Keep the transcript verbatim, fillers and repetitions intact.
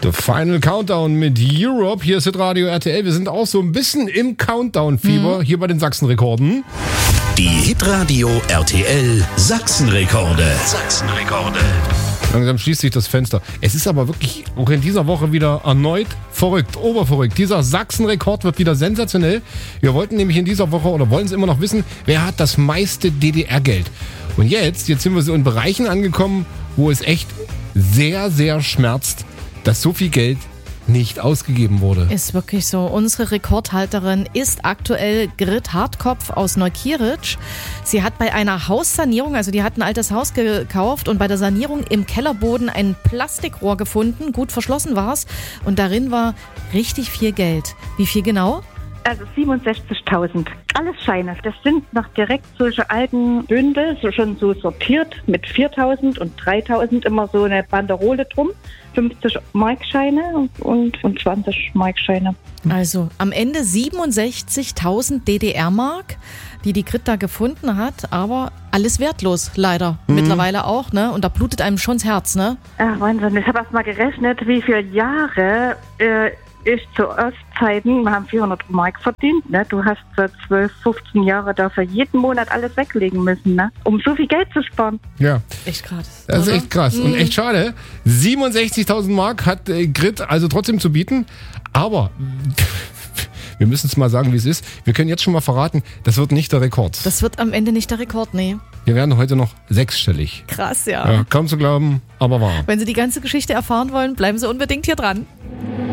The Final Countdown mit Europe. Hier ist Hitradio R T L. Wir sind auch so ein bisschen im Countdown-Fieber, mhm. hier bei den Sachsenrekorden. Die Hitradio R T L Sachsenrekorde. Sachsenrekorde. Langsam schließt sich das Fenster. Es ist aber wirklich auch in dieser Woche wieder erneut verrückt, oberverrückt. Dieser Sachsenrekord wird wieder sensationell. Wir wollten nämlich in dieser Woche oder wollen es immer noch wissen, wer hat das meiste D D R-Geld. Und jetzt, jetzt sind wir so in Bereichen angekommen, wo es echt sehr, sehr schmerzt, dass so viel Geld nicht ausgegeben wurde. Ist wirklich so. Unsere Rekordhalterin ist aktuell Grit Hartkopf aus Neukirch. Sie hat bei einer Haussanierung, also die hat ein altes Haus gekauft und bei der Sanierung im Kellerboden ein Plastikrohr gefunden. Gut verschlossen war es und darin war richtig viel Geld. Wie viel genau? Also siebenundsechzigtausend. Alles Scheine. Das sind noch direkt solche alten Bündel, so schon so sortiert mit viertausend und dreitausend immer so eine Banderole drum. fünfzig Markscheine und, und zwanzig Markscheine. Also am Ende siebenundsechzigtausend D D R-Mark, die die Grit da gefunden hat, aber alles wertlos, leider. Mhm. Mittlerweile auch, ne? Und da blutet einem schon das Herz, ne? Ach, Wahnsinn. Ich habe erst mal gerechnet, wie viele Jahre äh, ich zu Ostzeiten, wir haben vierhundert Mark verdient, ne? Du hast für zwölf, fünfzehn Jahre dafür jeden Monat alles weglegen müssen, ne? Um so viel Geld zu sparen. Ja. Echt krass. Das ist echt krass. Mhm. Und echt schade. siebenundsechzigtausend Mark hat äh, Grit also trotzdem zu bieten. Aber wir müssen es mal sagen, wie es ist. Wir können jetzt schon mal verraten, das wird nicht der Rekord. Das wird am Ende nicht der Rekord, nee. Wir werden heute noch sechsstellig. Krass, ja. ja. Kaum zu glauben, aber wahr. Wenn Sie die ganze Geschichte erfahren wollen, bleiben Sie unbedingt hier dran.